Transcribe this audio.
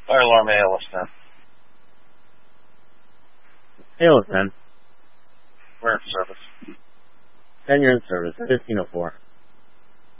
Fire alarm ALS 10. ALS 10. We're in service. 10, you're in service. 1504.